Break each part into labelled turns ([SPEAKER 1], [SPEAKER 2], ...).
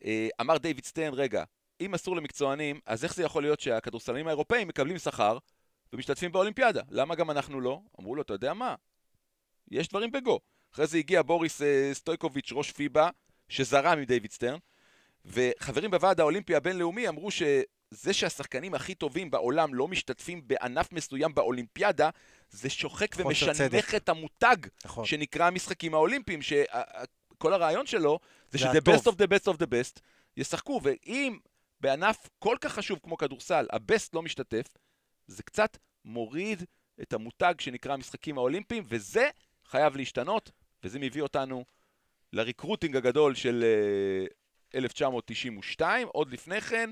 [SPEAKER 1] אמר דיוויד סטרן, רגע, אם אסור למקצוענים, אז איך זה יכול להיות שהכדורסלנים האירופאים מקבלים שכר ומשתתפים באולימפיאדה? למה גם אנחנו לא? אמרו לו, אתה יודע מה? יש דברים בגו. אחרי זה הגיע בוריס סטויקוביץ', ראש פיבה, שזרם עם דיוויד סטרן, וחברים בוועד האולימפי הבינלאומי אמרו שזה שהשחקנים הכי טובים בעולם לא משתתפים בענף מסוים באולימפיאדה, זה שוחק ומשנמך את המותג שנקרא המשחקים האולימפיים, שכל הרעיון שלו זה שזה best of the best of the best ישחקו, ואם בענף כל כך חשוב כמו כדורסל, הבסט לא משתתף, זה קצת מוריד את המותג שנקרא המשחקים האולימפיים, וזה חייב להשתנות, וזה מביא אותנו לריקרוטינג הגדול של 1992, עוד לפני כן.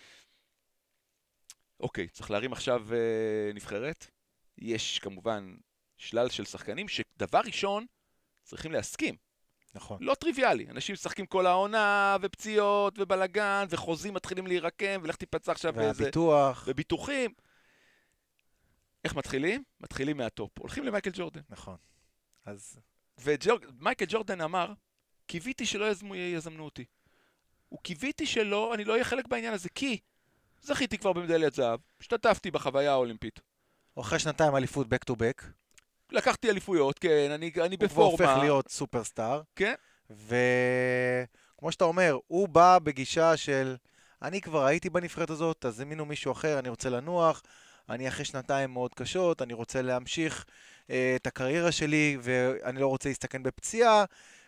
[SPEAKER 1] אוקיי, צריך להרים עכשיו נבחרת. יש כמובן שלל של שחקנים שדבר ראשון צריכים להסכים.
[SPEAKER 2] נכון.
[SPEAKER 1] לא טריוויאלי. אנשים משחקים כל העונה, ופציעות, ובלגן, וחוזים מתחילים להירקם, ולך תיפצע עכשיו
[SPEAKER 2] והביטוח.
[SPEAKER 1] וביטוחים. איך מתחילים? מתחילים מהטופ. הולכים למייקל ג'ורדן.
[SPEAKER 2] נכון. אז...
[SPEAKER 1] ומייקל ג'ורדן אמר, קיוויתי שלא יזמנו אותי. וקיוויתי שלא, אני לא אהיה חלק בעניין הזה, כי זכיתי כבר במדליית זהב, השתתפתי בחוויה האולימפית.
[SPEAKER 2] אחרי שנתיים אליפות back to back.
[SPEAKER 1] לקחתי אליפויות, כן, אני בפורמה.
[SPEAKER 2] הוא כבר הופך להיות סופרסטאר.
[SPEAKER 1] כן.
[SPEAKER 2] וכמו שאתה אומר, הוא בא בגישה של, אני כבר הייתי בנבחרת הזאת, אז זמינו מישהו אחר, אני רוצה לנוח, אני אחרי שנתיים מאוד קשות, אני רוצה להמשיך את הקריירה שלי, ואני לא רוצה להסתכן בפציעה,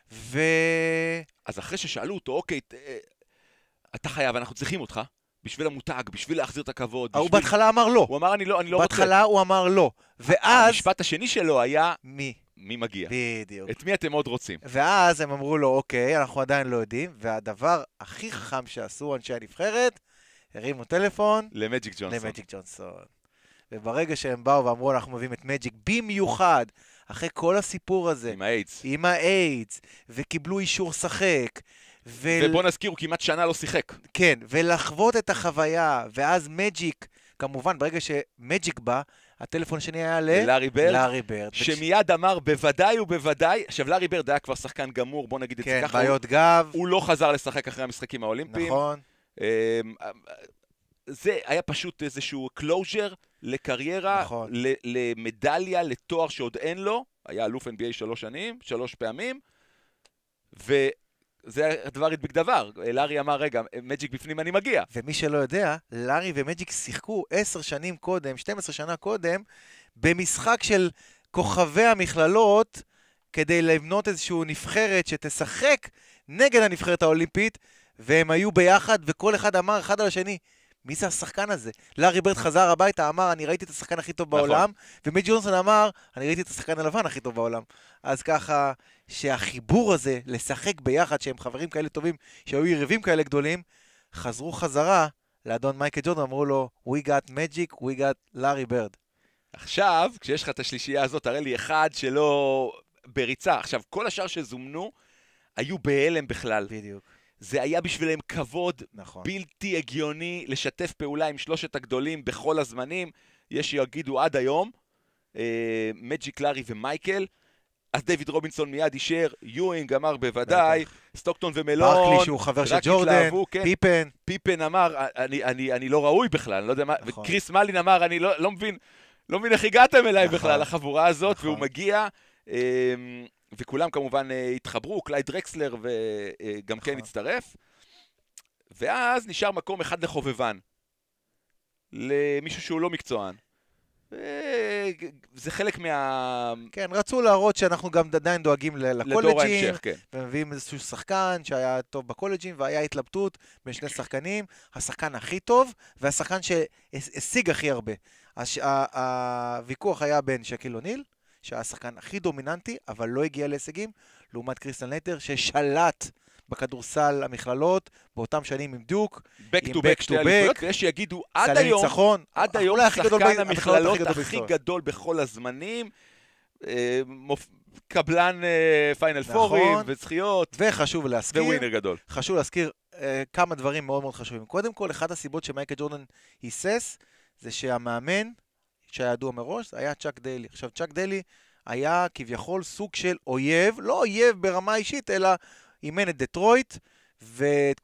[SPEAKER 1] אז אחרי ששאלו אותו, אוקיי, אתה חייב, אנחנו צריכים אותך, בשביל המותג, בשביל להחזיר את הכבוד.
[SPEAKER 2] הוא בהתחלה אמר לא.
[SPEAKER 1] הוא אמר, אני לא רוצה.
[SPEAKER 2] בהתחלה הוא אמר לא. ואז...
[SPEAKER 1] המשפט השני שלו היה...
[SPEAKER 2] מי
[SPEAKER 1] מגיע.
[SPEAKER 2] בדיוק.
[SPEAKER 1] את מי אתם עוד רוצים?
[SPEAKER 2] ואז הם אמרו לו, אוקיי, אנחנו עדיין לא יודעים, והדבר הכי חכם שעשו אנשי הנבחרת, הרימו טלפון...
[SPEAKER 1] למג'יק
[SPEAKER 2] ג'ונסון. וברגע שהם באו ואמרו, אנחנו מביאים את מג'יק במיוחד, אחרי כל הסיפור הזה. עם האיידס. וקיבלו אישור שחק.
[SPEAKER 1] ובוא נזכיר, הוא כמעט שנה לא שיחק.
[SPEAKER 2] כן, ולחוות את החוויה, ואז מג'יק, כמובן, ברגע שמג'יק בא, הטלפון השני היה
[SPEAKER 1] לארי
[SPEAKER 2] ברד.
[SPEAKER 1] שמיד אמר, בוודאי ובוודאי, עכשיו לארי ברד היה כבר שחקן גמור, בוא נגיד את זה ככה.
[SPEAKER 2] כן, בעיות גב.
[SPEAKER 1] הוא לא חזר לשחק אחרי המשחקים האולימפיים.
[SPEAKER 2] נכון.
[SPEAKER 1] זה היה פשוט איזשהו קלוז'ר לקריירה,
[SPEAKER 2] נכון.
[SPEAKER 1] למדליה, לתואר שעוד אין לו. היה אלוף NBA 3 פעמים, זה הדבר הדביק דבר. לארי אמר, רגע, מג'יק בפנים אני מגיע.
[SPEAKER 2] ומי שלא יודע, לארי ומג'יק שיחקו 10 שנים קודם, 12 שנה קודם, במשחק של כוכבי המכללות, כדי לבנות איזשהו נבחרת שתשחק נגד הנבחרת האולימפית, והם היו ביחד, וכל אחד אמר אחד על השני, מי זה השחקן הזה? לארי ברד חזר הביתה, אמר, אני ראיתי את השחקן הכי טוב בעולם, ומג'יק ג'ונסון אמר, אני ראיתי את השחקן הלבן הכי טוב בעולם. אז ככה, שהחיבור הזה, לשחק ביחד, שהם חברים כאלה טובים, שהיו יריבים כאלה גדולים, חזרו חזרה לאדון מייקל ג'ורדן, אמרו לו, we got magic, we got לארי ברד.
[SPEAKER 1] עכשיו, כשיש לך את השלישייה הזאת, תראה לי אחד שלא בריצה. עכשיו, כל השאר שזומנו, היו בהלם בכלל.
[SPEAKER 2] בדיוק.
[SPEAKER 1] זה היה בשבילם כבוד
[SPEAKER 2] נכון.
[SPEAKER 1] בלתי הגיוני לשתף פעולה עם שלושת הגדולים בכל הזמנים. יש שיגידו עד היום, מג'יק, לארי ומייקל. אז דיוויד רובינסון מיד אישר, יואינג אמר בוודאי, סטוקטון ומלון.
[SPEAKER 2] ברקלי שהוא חבר של ג'ורדן, כן. פיפן.
[SPEAKER 1] פיפן אמר, אני לא ראוי בכלל, אני לא יודע מה, נכון. וקריס מלין אמר, אני לא מבין איך הגעתם אליי נכון. בכלל, החבורה הזאת, נכון. והוא מגיע, וכולם כמובן התחברו, קלייד דרקסלר וגם נכון. כן הצטרף, ואז נשאר מקום אחד לחובבן, למישהו שהוא לא מקצוען. זה חלק
[SPEAKER 2] כן, רצו להראות שאנחנו גם עדיין דואגים לקולג'ים,
[SPEAKER 1] כן.
[SPEAKER 2] ומביאים איזשהו שחקן שהיה טוב בקולג'ים, והיה התלבטות בין שני שחקנים, השחקן הכי טוב, והשחקן שהשיג הכי הרבה. הוויכוח היה בין שקיל אוניל, שהיה השחקן הכי דומיננטי, אבל לא הגיע להישגים, לעומת קריסטל נייטר, ששלט בכדורסל המכללות, באותם שנים עם דוק,
[SPEAKER 1] עם back to back, ויש שיגידו עד היום שחקן המכללות הכי גדול בכל הזמנים, קבלן פיינל פורים וזכיות,
[SPEAKER 2] וחשוב להזכיר,
[SPEAKER 1] ווינר גדול.
[SPEAKER 2] חשוב להזכיר כמה דברים מאוד מאוד חשובים. קודם כל, אחת הסיבות שמייקל ג'ורדן היסס, זה שהמאמן, שהיה ידוע מראש, זה היה צ'אק דיילי. עכשיו, צ'אק דיילי היה כביכול סוג של אויב, לא אויב ברמה אישית, אלא אימן את דטרויט, ואת